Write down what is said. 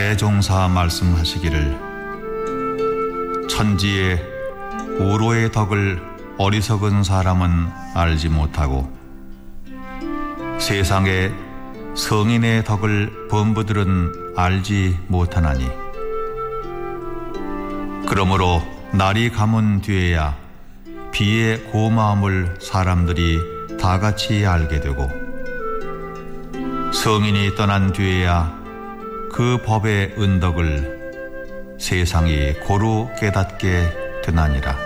대종사 말씀하시기를 천지의 우로의 덕을 어리석은 사람은 알지 못하고 세상의 성인의 덕을 범부들은 알지 못하나니 그러므로 날이 가문 뒤에야 비의 고마움을 사람들이 다 같이 알게 되고 성인이 떠난 뒤에야 그 법의 은덕을 세상이 고루 깨닫게 되나니라.